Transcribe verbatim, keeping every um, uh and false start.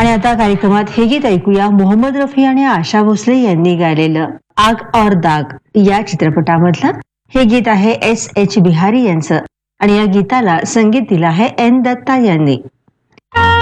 आणि आता कार्यक्रमात हे गीत ऐकूया मोहम्मद रफी आणि आशा भोसले यांनी गायलेलं आग और दाग या चित्रपटामधलं. हे गीत आहे एस एच बिहारी यांचं आणि या गीताला संगीत दिलं आहे एन दत्ता यांनी.